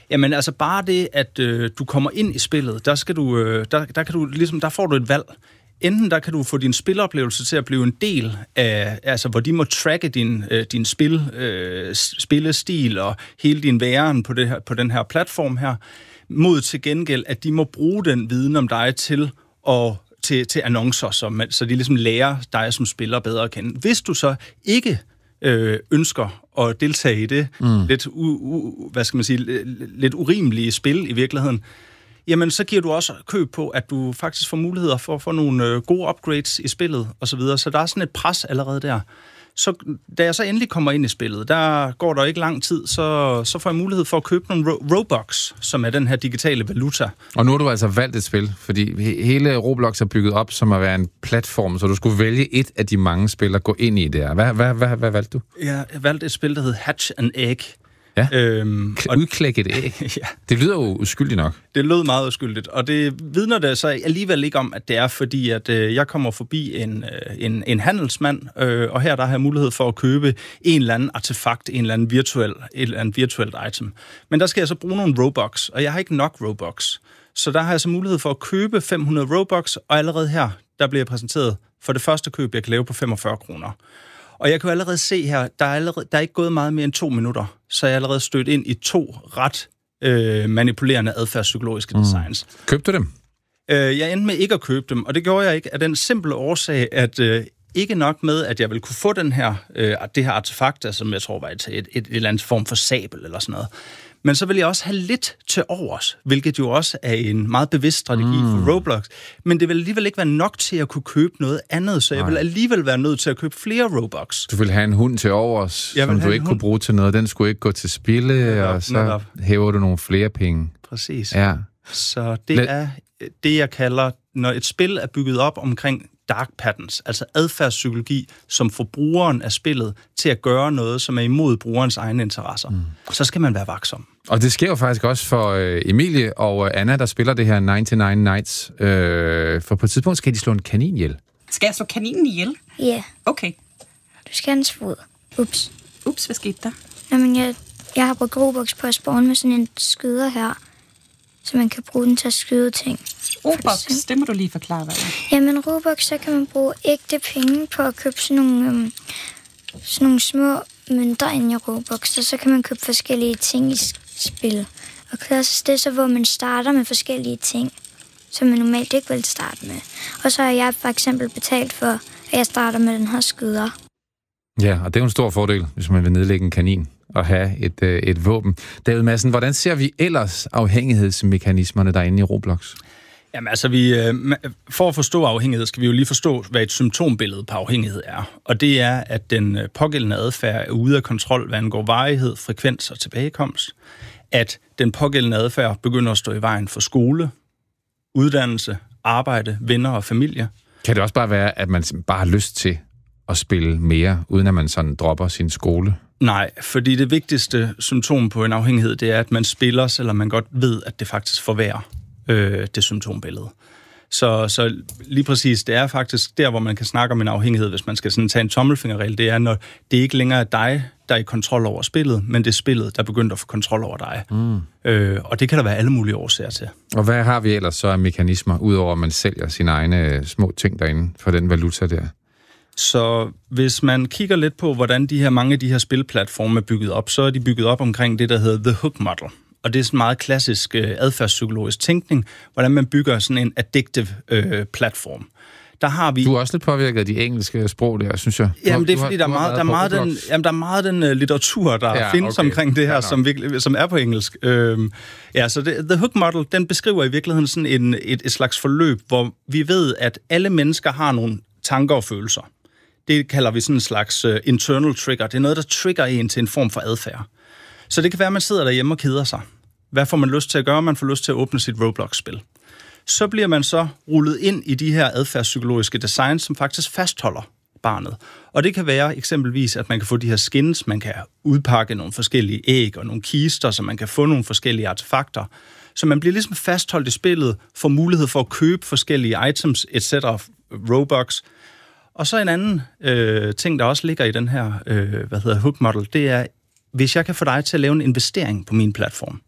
Jamen altså bare det, at du kommer ind i spillet, der skal du, der kan du ligesom, der får du et valg. Enten der kan du få din spiloplevelse til at blive en del af, altså hvor de må tracke din spillestil og hele din væren på den her platform her, mod til gengæld, at de må bruge den viden om dig til annoncer, så de ligesom lærer dig som spiller bedre at kende. Hvis du så ikke ønsker at deltage i det lidt urimelige spil i virkeligheden, jamen så giver du også køb på, at du faktisk får muligheder for at få nogle gode upgrades i spillet og så videre. Så der er sådan et pres allerede der. Så da jeg så endelig kommer ind i spillet, der går der ikke lang tid, så får jeg mulighed for at købe nogle Robux, som er den her digitale valuta. Og nu har du altså valgt et spil, fordi hele Roblox er bygget op som at være en platform, så du skulle vælge et af de mange spil at gå ind i der. Hvad valgte du? Jeg valgte et spil, der hed Hatch an Egg. Ja, udklække et æg. Ja. Det lyder jo uskyldigt nok. Det lød meget uskyldigt, og det vidner det så alligevel ikke om, at det er fordi, at jeg kommer forbi en handelsmand, og her der har jeg mulighed for at købe en eller anden artefakt, et eller andet virtuelt item. Men der skal jeg så bruge nogle Robux, og jeg har ikke nok Robux. Så der har jeg så mulighed for at købe 500 Robux, og allerede her, der bliver jeg præsenteret for det første køb, jeg kan lave på 45 kroner. Og jeg kan jo allerede se her, der er ikke gået meget mere end 2 minutter, så jeg er allerede stødt ind i 2 ret manipulerende adfærdspsykologiske designs. Købte du dem? Jeg endte med ikke at købe dem, og det gjorde jeg ikke af den simple årsag, at ikke nok med, at jeg ville kunne få det her artefakt, som jeg tror var et eller andet form for sabel eller sådan noget. Men så vil jeg også have lidt til overs, hvilket jo også er en meget bevidst strategi for Roblox. Men det vil alligevel ikke være nok til at kunne købe noget andet, så jeg vil alligevel være nødt til at købe flere Robux. Du vil have en hund til overs, som du ikke kunne bruge til noget. Den skulle ikke gå til spilde, og så hæver du nogle flere penge. Præcis. Ja. Så det er det, jeg kalder, når et spil er bygget op omkring dark patterns, altså adfærdspsykologi, som får brugeren af spillet til at gøre noget, som er imod brugerens egne interesser. Så skal man være vaksom. Og det sker jo faktisk også for Emilie og Anna, der spiller det her 99 Nights. For på et tidspunkt skal de slå en kanin ihjel. Skal jeg slå kaninen ihjel? Ja. Yeah. Okay. Du skal have hans fod. Ups, hvad skete der? Jamen, jeg har brugt Robux på at spawne med sådan en skyder her, så man kan bruge den til at skyde ting. Robux, det må du lige forklare, hvad det er. Jamen, Robux, så kan man bruge ægte penge på at købe sådan nogle små mønter ind i Robux, og så kan man købe forskellige ting i spil. Og det er så, hvor man starter med forskellige ting, som man normalt ikke vil starte med. Og så har jeg for eksempel betalt for, at jeg starter med den her skyder. Ja, og det er jo en stor fordel, hvis man vil nedlægge en kanin og have et våben. David Madsen, hvordan ser vi ellers afhængighedsmekanismerne derinde i Roblox? Jamen altså, for at forstå afhængighed, skal vi jo lige forstå, hvad et symptombillede på afhængighed er. Og det er, at den pågældende adfærd er ude af kontrol, hvad angår varighed, frekvens og tilbagekomst. At den pågældende adfærd begynder at stå i vejen for skole, uddannelse, arbejde, venner og familie. Kan det også bare være, at man bare har lyst til at spille mere, uden at man sådan dropper sin skole? Nej, fordi det vigtigste symptom på en afhængighed, det er, at man spiller, selvom man godt ved, at det faktisk forværrer det symptombillede. Så lige præcis, det er faktisk der, hvor man kan snakke om en afhængighed, hvis man skal sådan tage en tommelfingerregel, det er, når det ikke længere er dig, der er i kontrol over spillet, men det er spillet, der begynder at få kontrol over dig. Og det kan der være alle mulige årsager til. Og hvad har vi ellers så af mekanismer, udover at man sælger sine egne små ting derinde for den valuta der? Så hvis man kigger lidt på, hvordan mange af de her spilplatforme er bygget op, så er de bygget op omkring det, der hedder The Hook Model. Og det er sådan en meget klassisk adfærdspsykologisk tænkning, hvordan man bygger sådan en addictive platform. Der har vi... Du er også lidt påvirket af de engelske sprog der, synes jeg. Jamen det er fordi, der er meget den litteratur, der findes omkring det her, som er på engelsk. Så The Hook Model, den beskriver i virkeligheden sådan et slags forløb, hvor vi ved, at alle mennesker har nogle tanker og følelser. Det kalder vi sådan en slags internal trigger. Det er noget, der trigger en til en form for adfærd. Så det kan være, at man sidder derhjemme og keder sig. Hvad får man lyst til at gøre? Man får lyst til at åbne sit Roblox-spil. Så bliver man så rullet ind i de her adfærdspsykologiske designs, som faktisk fastholder barnet. Og det kan være eksempelvis, at man kan få de her skins, man kan udpakke nogle forskellige æg og nogle kister, så man kan få nogle forskellige artefakter. Så man bliver ligesom fastholdt i spillet, får mulighed for at købe forskellige items, etc. Robux. Og så en anden ting, der også ligger i den her Hook Model, det er, hvis jeg kan få dig til at lave en investering på min platform,